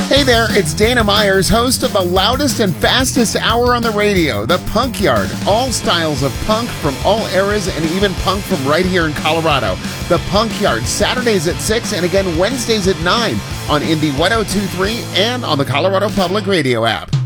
Hey there, it's Dana Myers, host of the loudest and fastest hour on the radio, The Punk Yard. All styles of punk from all eras and even punk from right here in Colorado. The Punk Yard, Saturdays at 6 and again Wednesdays at 9 on Indie 102.3 and on the Colorado Public Radio app.